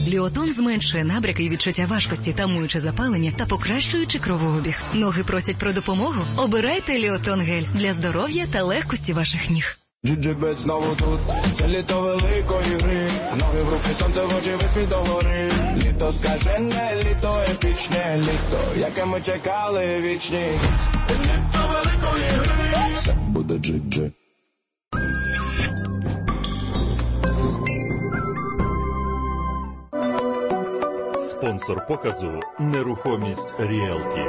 Ліотон зменшує набряки і відчуття важкості, тамуючи запалення та покращуючи кровообіг. Ноги просять про допомогу? Обирайте Ліотон гель для здоров'я та легкості ваших ніг. Джиджибет знову тут, це літо великої гри. Ноги в руки, сонце в очі, вихід до гори. Літо скажене, літо епічне, літо, яке ми чекали вічні. Літо великої гри. Це буде джиджи. Спонсор показу «Нерухомість Ріелті».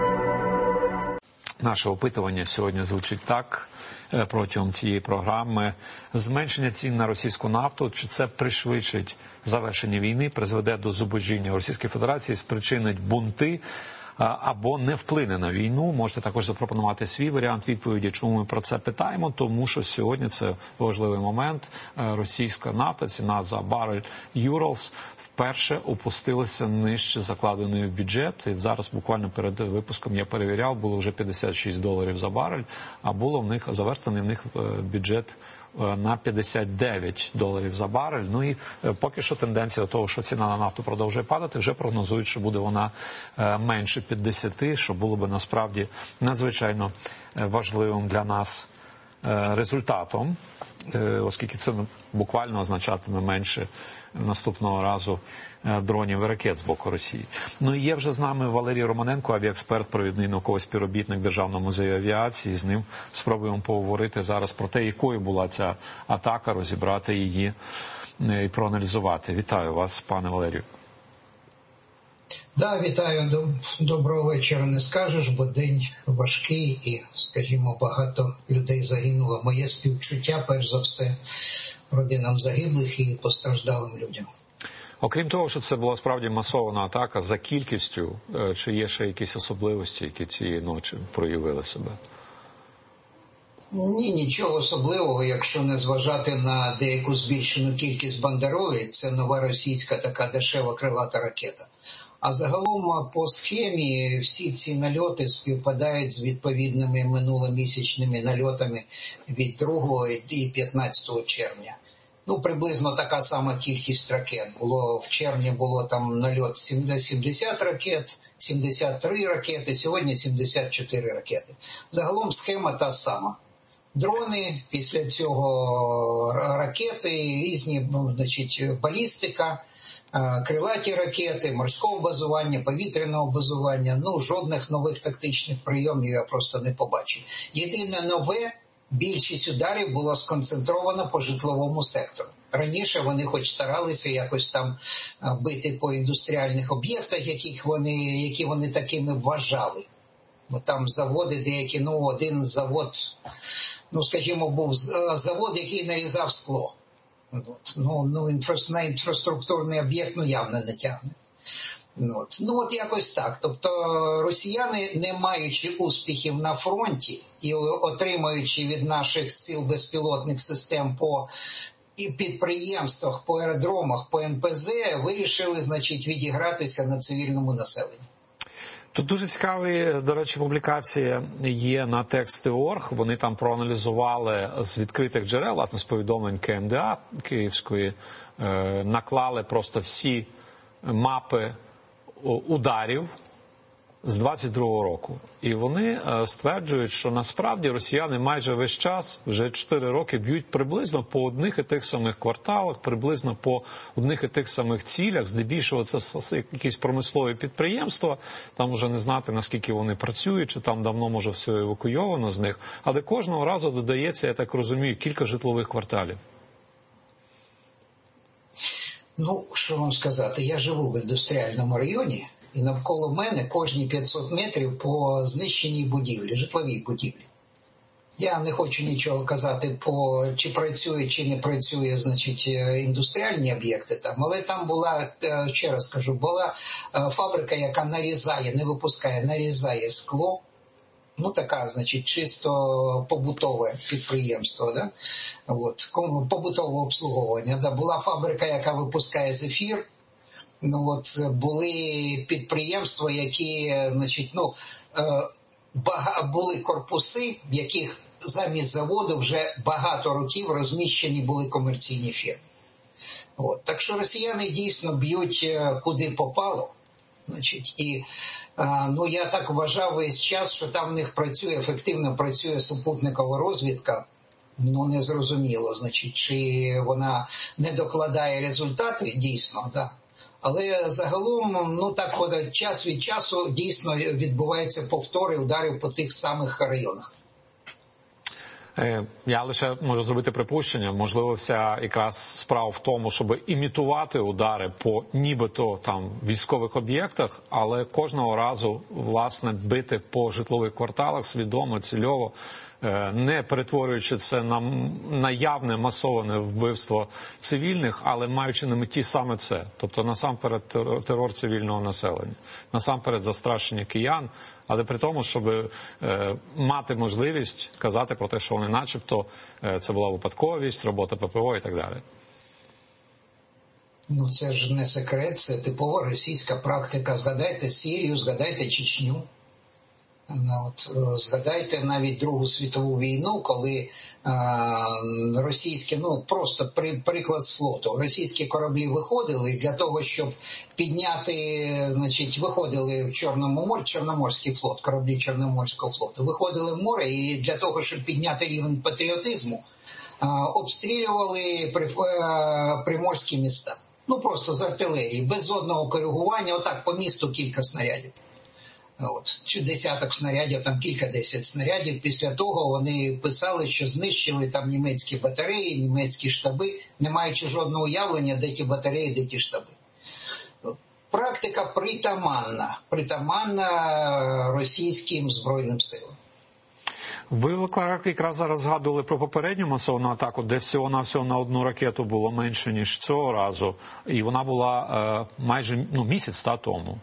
Наше опитування сьогодні звучить так протягом цієї програми. Зменшення цін на російську нафту, чи це пришвидшить завершення війни, призведе до зубожіння Російської Федерації, спричинить бунти або не вплине на війну? Можете також запропонувати свій варіант відповіді, чому ми про це питаємо, тому що сьогодні це важливий момент. Російська нафта, ціна за барель Urals, вперше опустилася нижче закладеної в бюджет. І зараз буквально перед випуском я перевіряв, було вже $56 за барель, а було в них заверстаний в них бюджет на $59 за барель. Ну і поки що тенденція до того, що ціна на нафту продовжує падати, вже прогнозують, що буде вона менше 50, що було би насправді надзвичайно важливим для нас результатом, оскільки це буквально означатиме менше наступного разу дронів і ракет з боку Росії. Ну і є вже з нами Валерій Романенко, авіаексперт, провідний науковий співробітник Державного музею авіації. З ним спробуємо поговорити зараз про те, якою була ця атака, розібрати її і проаналізувати. Вітаю вас, пане Валерію. Да, вітаю. Доброго вечора не скажеш, бо день важкий і, скажімо, багато людей загинуло. Моє співчуття, перш за все, родинам загиблих і постраждалим людям. Окрім того, що це була справді масована атака за кількістю, чи є ще якісь особливості, які цієї ночі проявили себе? Ні, нічого особливого, якщо не зважати на деяку збільшену кількість бандеролей, це нова російська така дешева крилата ракета. А загалом по схемі всі ці нальоти співпадають з відповідними минуломісячними нальотами від 2 і 15 червня. Ну, приблизно така сама кількість ракет. В червні було там нальот 70 ракет, 73 ракети, сьогодні 74 ракети. Загалом схема та сама. Дрони, після цього ракети, різні, значить, балістика, крилаті ракети, морського базування, повітряного базування. Ну, жодних нових тактичних прийомів я просто не побачив. Єдине нове, більшість ударів було сконцентровано по житловому сектору. Раніше вони хоч старалися якось там бити по індустріальних об'єктах, які вони такими вважали. Бо там заводи деякі, ну, один завод, ну, скажімо, був завод, який нарізав скло. На інфраструктурний об'єкт, ну, явно не тягне. От якось так. Тобто росіяни, не маючи успіхів на фронті і отримуючи від наших сил безпілотних систем по підприємствах, по аеродромах, по НПЗ, вирішили, значить, відігратися на цивільному населенні. Тут дуже цікаві, до речі, публікації є на Тексти.орг. Вони там проаналізували з відкритих джерел, власне, з повідомлень КМДА Київської, наклали просто всі мапи ударів з 22-го року. І вони стверджують, що насправді росіяни майже весь час, вже 4 роки, б'ють приблизно по одних і тих самих кварталах, приблизно по одних і тих самих цілях. Здебільшого це якісь промислові підприємства, там вже не знати, наскільки вони працюють, чи там давно, може, все евакуйовано з них. Але кожного разу додається, я так розумію, кілька житлових кварталів. Ну, що вам сказати, я живу в індустріальному районі, і навколо мене кожні 500 метрів по знищеній будівлі, житловій будівлі. Я не хочу нічого казати, чи працює, чи не працює, значить, індустріальні об'єкти там, але там була, ще раз кажу, була фабрика, яка нарізає, не випускає, нарізає скло. Ну, така, значить, чисто побутове підприємство, да? От, побутове обслуговування. Да? Була фабрика, яка випускає зефір. Ну, от, були підприємства, які, значить, були корпуси, в яких замість заводу вже багато років розміщені були комерційні фірми. От. Так що росіяни дійсно б'ють куди попало. Значить, і я так вважав весь час, що там в них ефективно працює супутникова розвідка. Не зрозуміло, значить, чи вона не докладає результати, дійсно, да. Але загалом, час від часу дійсно відбуваються повтори ударів по тих самих районах. Я лише можу зробити припущення, можливо, вся якраз справа в тому, щоб імітувати удари по нібито там військових об'єктах, але кожного разу, власне, бити по житлових кварталах свідомо, цільово, не перетворюючи це на явне масоване вбивство цивільних, але маючи на меті саме це. Тобто насамперед терор цивільного населення, насамперед застрашення киян, але при тому, щоб мати можливість казати про те, що вони начебто це була випадковість, робота ППО і так далі. Це ж не секрет, це типова російська практика. Згадайте Сирію, згадайте Чечню. Згадайте навіть Другу світову війну, коли російські, просто приклад з флоту, російські кораблі виходили для того, щоб підняти, виходили в Чорному морі, Чорноморський флот, кораблі Чорноморського флоту, виходили в море і для того, щоб підняти рівень патріотизму, обстрілювали приморські міста. Просто з артилерії, без жодного коригування, отак по місту кілька снарядів. Чи десяток снарядів, там кілька-десять снарядів. Після того вони писали, що знищили там німецькі батареї, німецькі штаби, не маючи жодного уявлення, де ті батареї, де ті штаби. Практика притаманна російським Збройним силам. Ви якраз зараз згадували про попередню масовну атаку, де всього-навсього на одну ракету було менше, ніж цього разу. І вона була майже місяць тому.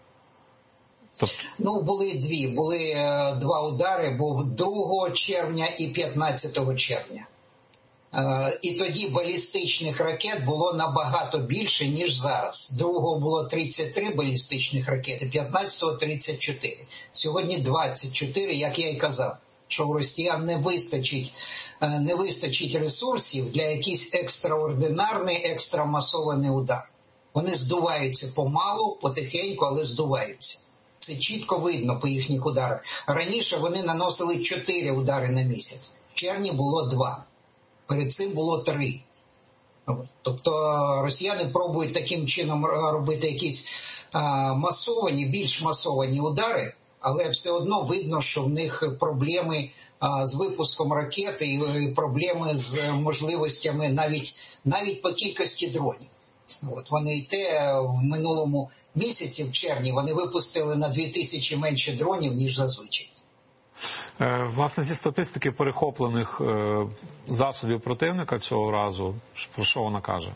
Були два удари, був 2 червня і 15 червня. І тоді балістичних ракет було набагато більше, ніж зараз. 2-го було 33 балістичних ракети, 15-го 34. Сьогодні 24, як я й казав, що у росіян не вистачить ресурсів для якийсь екстраординарний, екстрамасований удар. Вони здуваються помалу, потихеньку, але здуваються. Це чітко видно по їхніх ударах. Раніше вони наносили 4 удари на місяць. В червні було 2. Перед цим було 3. Тобто росіяни пробують таким чином робити якісь більш масовані удари, але все одно видно, що в них проблеми з випуском ракет і проблеми з можливостями навіть по кількості дронів. Вони в минулому місяці, в червні, вони випустили на 2000 менше дронів, ніж зазвичай. Власне, зі статистики перехоплених засобів противника цього разу, про що вона каже?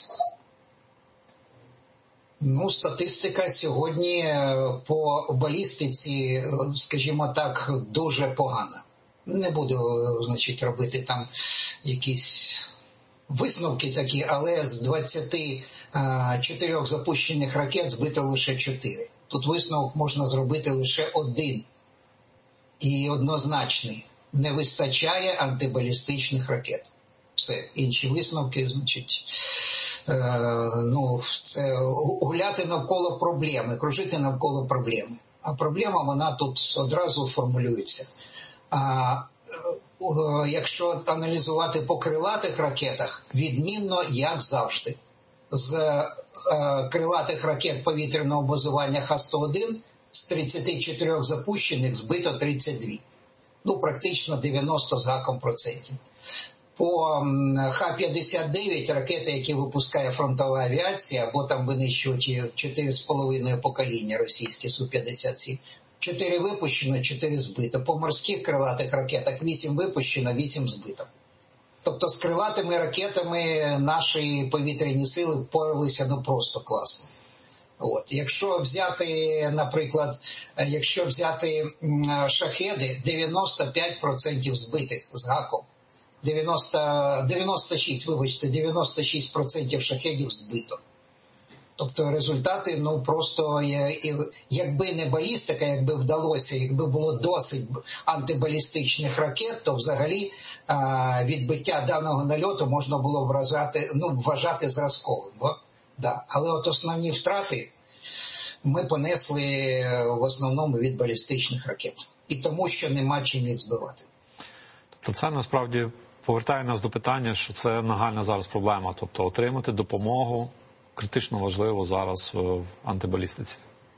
Статистика сьогодні по балістиці, скажімо так, дуже погана. Не буду, робити там якісь висновки такі, але з 24 запущених ракет збито лише 4. Тут висновок можна зробити лише один. І однозначний. Не вистачає антибалістичних ракет. Все. Інші висновки, це гуляти навколо проблеми, кружити навколо проблеми. А проблема, вона тут одразу формулюється. Якщо аналізувати по крилатих ракетах, відмінно, як завжди. З крилатих ракет повітряного базування Х-101 з 34 запущених збито 32. Практично 90 з гаком процентів. По Х-59 ракети, які випускає фронтова авіація, або там винищувачі 4,5 покоління російські Су-57, 4 випущено, 4 збито. По морських крилатих ракетах 8 випущено, 8 збито. Тобто з крилатими ракетами наші повітряні сили впоралися просто класно. Якщо взяти, наприклад, шахеди, 95% збитих з гаком. 96% шахедів збито. Тобто результати, ну просто, якби не балістика, якби вдалося, якби було досить антибалістичних ракет, то взагалі відбиття даного нальоту можна було вважати зразковим. Да. Але от основні втрати ми понесли в основному від балістичних ракет. І тому, що нема чим їх збивати. Тобто це насправді повертає нас до питання, що це нагальна зараз проблема. Тобто отримати допомогу критично важливо зараз в антибалістиці.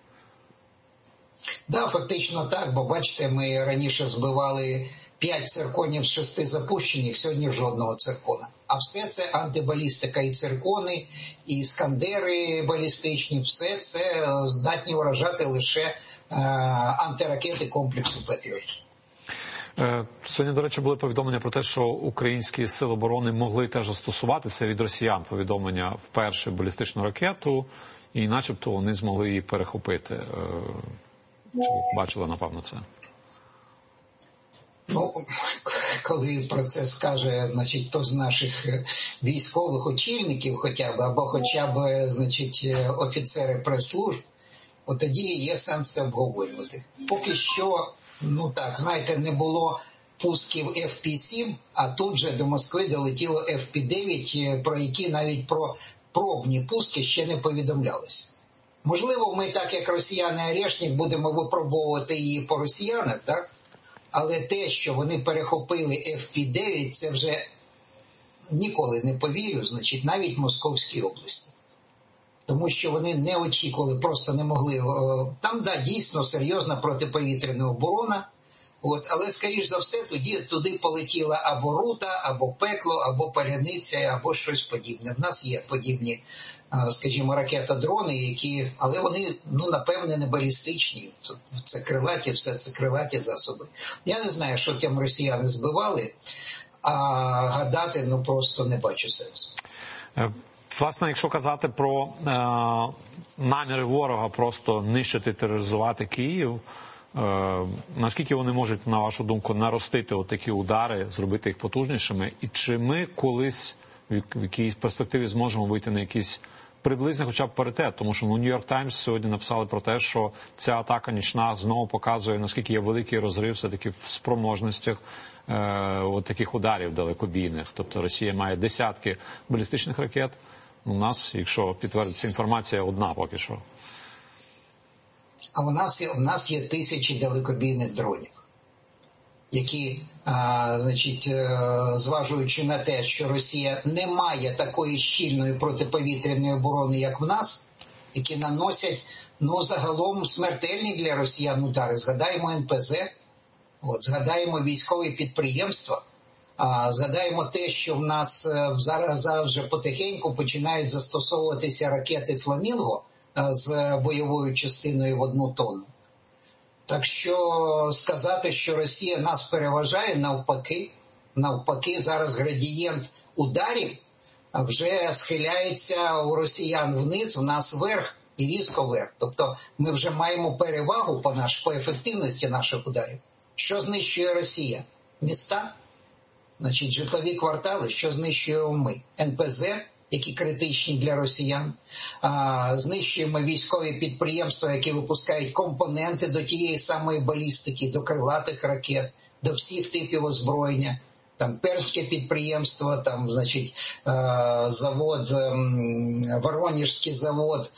Да, фактично так, бо бачите, ми раніше збивали 5 цирконів з 6 запущених, сьогодні жодного циркона. А все це антибалістика, і циркони, і іскандери балістичні, все це здатні вражати лише антиракети комплексу «Петріот». Сьогодні, до речі, були повідомлення про те, що українські сили оборони могли теж застосуватися від росіян повідомлення в першу балістичну ракету, і начебто вони змогли її перехопити. Чи ви бачили, напевно, це? Ну, коли про це скаже, значить, хто з наших військових очільників хоча б, або хоча б, значить, офіцери прес-служб, от тоді є сенс це обговорювати. Поки що, ну так, знаєте, не було пусків FP-7, а тут же до Москви долетіло FP-9, про які навіть про пробні пуски ще не повідомлялося. Можливо, ми так, як росіяни-арешник, будемо випробовувати її по росіянах, так? Але те, що вони перехопили FP-9, це вже ніколи не повірю, значить, навіть в Московській області. Тому що вони не очікували, просто не могли. Там, да, дійсно серйозна протиповітряна оборона, але, скоріш за все, туди полетіла або рута, або пекло, або паляниця, або щось подібне. В нас є подібні, скажімо, ракета-дрони, але вони, напевне, не балістичні. Це крилаті, все це крилаті засоби. Я не знаю, що там росіяни збивали, а гадати, просто не бачу сенсу. Власне, якщо казати про наміри ворога просто нищити, тероризувати Київ, наскільки вони можуть, на вашу думку, наростити отакі удари, зробити їх потужнішими? І чи ми колись в якійсь перспективі зможемо вийти на якийсь приблизно хоча б паритет? Тому що Нью-Йорк Таймс сьогодні написали про те, що ця атака нічна знову показує, наскільки є великий розрив все-таки в спроможностях таких ударів далекобійних. Тобто Росія має десятки балістичних ракет. У нас, якщо підтвердиться інформація, одна поки що. А у нас є тисячі далекобійних дронів, які, зважуючи на те, що Росія не має такої щільної протиповітряної оборони, як в нас, які наносять, загалом смертельні для росіян удари. Згадаємо НПЗ, згадаємо військові підприємства, згадаємо те, що в нас зараз вже потихеньку починають застосовуватися ракети «Фламінго» з бойовою частиною в 1 тонну. Так що сказати, що Росія нас переважає, навпаки, зараз градієнт ударів вже схиляється у росіян вниз, в нас вверх і різко вверх. Тобто ми вже маємо перевагу по ефективності наших ударів. Що знищує Росія? Міста? Значить, житлові квартали, що знищуємо ми? НПЗ, які критичні для росіян. Знищуємо військові підприємства, які випускають компоненти до тієї самої балістики, до крилатих ракет, до всіх типів озброєння. Там перське підприємство, завод, Воронежський завод,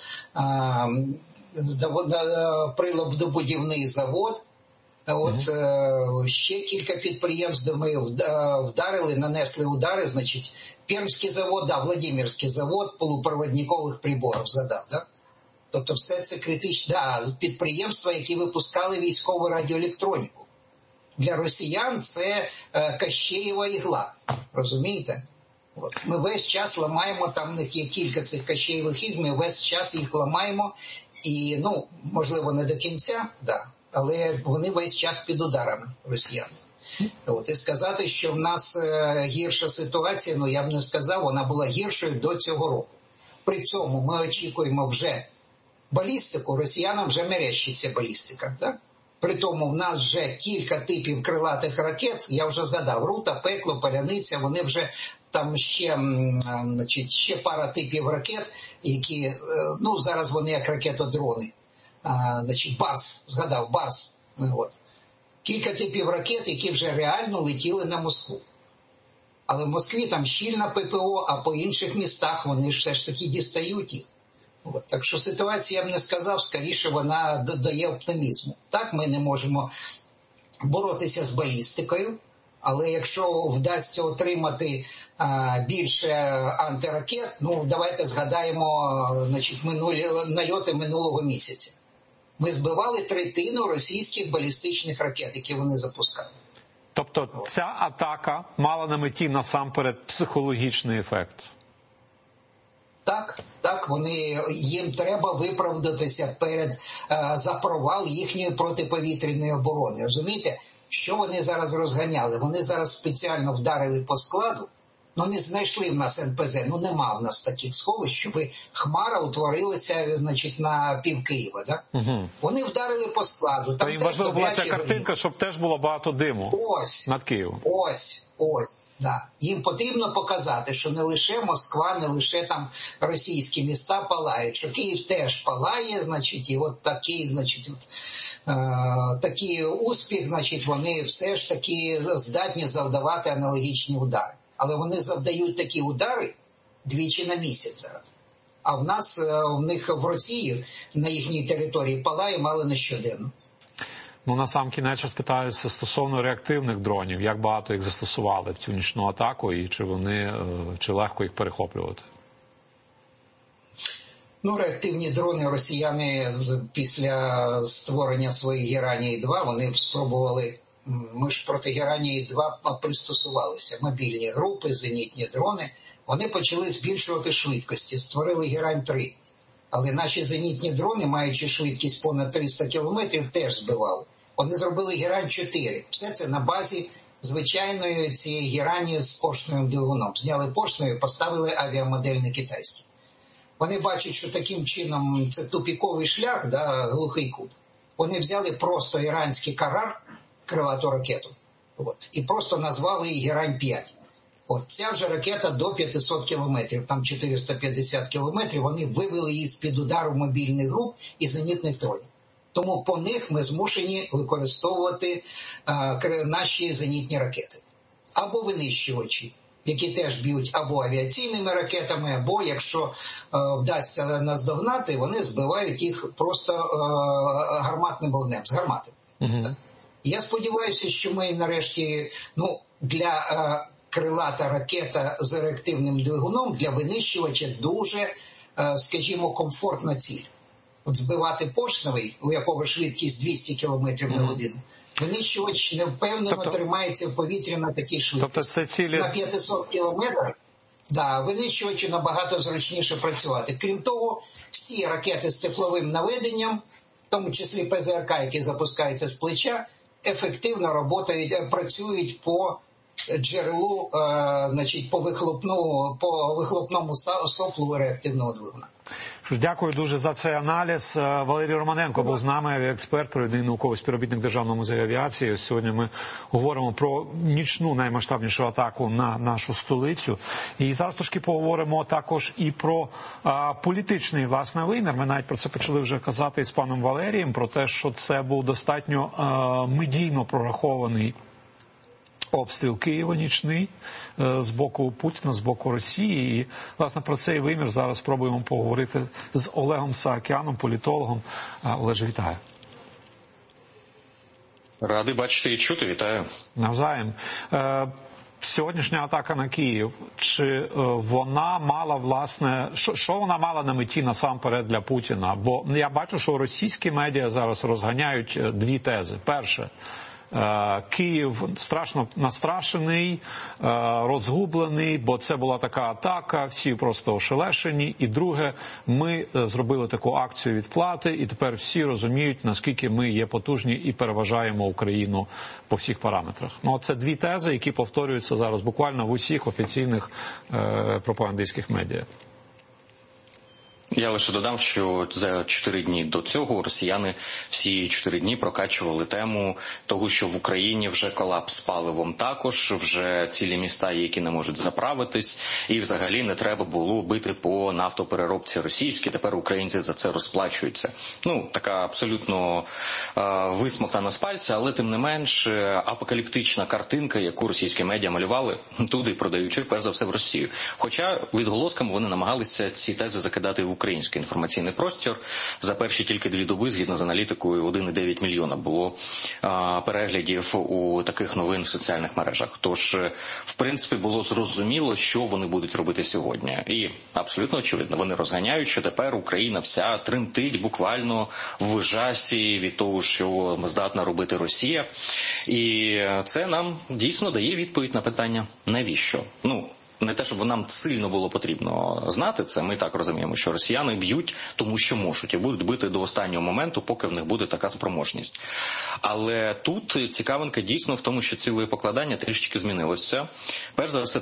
прилобдобудівний завод. Ще кілька підприємств, де ми вдарили, нанесли удари, Пермський завод, Владимирський завод полупроводникових приборів, згадав, да? Тобто все це критичні, підприємства, які випускали військову радіоелектроніку. Для росіян це Кащеєва ігла, розумієте? Ми весь час ламаємо, там в них є кілька цих Кащеєвих ігл, ми весь час їх ламаємо, і, можливо, не до кінця, але вони весь час під ударами росіян. І сказати, що в нас гірша ситуація, я б не сказав, вона була гіршою до цього року. При цьому ми очікуємо вже балістику, росіянам вже мерещиться балістика. Так? При тому в нас вже кілька типів крилатих ракет, я вже згадав, рута, пекло, паляниця, вони вже там ще, значить, ще пара типів ракет, які, ну, зараз вони як ракетодрони. Значить, Барс, згадав, Барс. От. Кілька типів ракет, які вже реально летіли на Москву. Але в Москві там щільна ППО, а по інших містах вони ж все ж таки дістають їх. От. Так що ситуація, я б не сказав, скоріше вона додає оптимізму. Так, ми не можемо боротися з балістикою, але якщо вдасться отримати більше антиракет, ну давайте згадаємо, значить, нальоти минулого місяця. Ми збивали третину російських балістичних ракет, які вони запускали. Тобто ця атака мала на меті насамперед психологічний ефект? Так, їм треба виправдатися за провал їхньої протиповітряної оборони. Розумієте, що вони зараз розганяли? Вони зараз спеціально вдарили по складу, ну не знайшли в нас НПЗ, ну нема в нас таких сховищ, щоб Хмара утворилася, значить, на пів Києва. Да? Угу. Вони вдарили по складу. Там їм важливо була ця картинка, щоб теж було багато диму над Києвом. Ось. Да. Їм потрібно показати, що не лише Москва, не лише там російські міста палають, що Київ теж палає, значить, і от такий, значить, такий успіх, значить, вони все ж таки здатні завдавати аналогічні удари. Але вони завдають такі удари двічі на місяць зараз. А в них в Росії, на їхній території палає мало не щоденно. Ну, на сам кінець спитаюся стосовно реактивних дронів. Як багато їх застосували в цю нічну атаку і чи легко їх перехоплювати? Ну, реактивні дрони росіяни після створення своїх Гераній-2, вони спробували, ми ж проти Геранії-2 пристосувалися. Мобільні групи, зенітні дрони, вони почали збільшувати швидкості, створили Герань-3. Але наші зенітні дрони, маючи швидкість понад 300 кілометрів, теж збивали. Вони зробили Герань-4. Все це на базі звичайної цієї Герані з поршневим двигуном. Зняли поршневі, поставили авіамодельний китайський. Вони бачать, що таким чином це тупіковий шлях, да, глухий кут. Вони взяли просто іранський Карар, крилату ракету, от, і просто назвали її Герань-5. От ця вже ракета до 500 кілометрів, там 450 кілометрів, вони вивели її з-під удару мобільних груп і зенітних дронів. Тому по них ми змушені використовувати наші зенітні ракети. Або винищувачі, які теж б'ють або авіаційними ракетами, або, якщо вдасться наздогнати, вони збивають їх просто гарматним вогнем, з гармати. Угу. Я сподіваюся, що ми нарешті, ну, для крилата ракета з реактивним двигуном для винищувача дуже, скажімо, комфортна ціль. От збивати поршневий, у якого швидкість 200 км на годину, винищувач невпевнено тримається в повітрі на такій швидкості. На 500 кілометрах, да, винищувачу набагато зручніше працювати. Крім того, всі ракети з тепловим наведенням, в тому числі ПЗРК, які запускаються з плеча, ефективно працюють по джерелу, значить, по вихлопному соплу реактивного двигуна. Дякую дуже за цей аналіз. Валерій Романенко був з нами, авіаексперт, провідний науковий співробітник Державного музею авіації. Сьогодні ми говоримо про нічну наймасштабнішу атаку на нашу столицю. І зараз трошки поговоримо також і про політичний, власне, вимір. Ми навіть про це почали вже казати із паном Валерієм, про те, що це був достатньо медійно прорахований обстріл Києва нічний з боку Путіна, з боку Росії. І, власне, про цей вимір зараз спробуємо поговорити з Олегом Саакяном, політологом. Олеже, вітаю. Радий бачити і чути. Вітаю. Навзаєм. Сьогоднішня атака на Київ, чи вона мала, власне, що вона мала на меті насамперед для Путіна? Бо я бачу, що російські медіа зараз розганяють дві тези. Перше, Київ страшно настрашений, розгублений, бо це була така атака, всі просто ошелешені. І друге, ми зробили таку акцію відплати, і тепер всі розуміють, наскільки ми є потужні і переважаємо Україну по всіх параметрах. Ну, це дві тези, які повторюються зараз буквально в усіх офіційних пропагандистських медіа. Я лише додам, що за 4 дні до цього росіяни всі 4 дні прокачували тему того, що в Україні вже колапс з паливом також, вже цілі міста, які не можуть заправитись, і взагалі не треба було бити по нафтопереробці російській, тепер українці за це розплачуються. Ну, така абсолютно висмоктана з пальця, але тим не менш апокаліптична картинка, яку російські медіа малювали, туди продаючи, перш за все, в Росію. Хоча відголосками вони намагалися ці тези закидати в український інформаційний простір. За перші тільки 2 доби, згідно з аналітикою, 1,9 мільйона було переглядів у таких новин в соціальних мережах. Тож, в принципі, було зрозуміло, що вони будуть робити сьогодні. І абсолютно очевидно, вони розганяють, що тепер Україна вся тремтить буквально в жасі від того, що здатна робити Росія. І це нам дійсно дає відповідь на питання, навіщо? Ну, не те, щоб нам сильно було потрібно знати це, ми так розуміємо, що росіяни б'ють, тому що можуть, і будуть бити до останнього моменту, поки в них буде така спроможність. Але тут цікавинка дійсно в тому, що ціле покладання трішечки змінилося. Перш за все,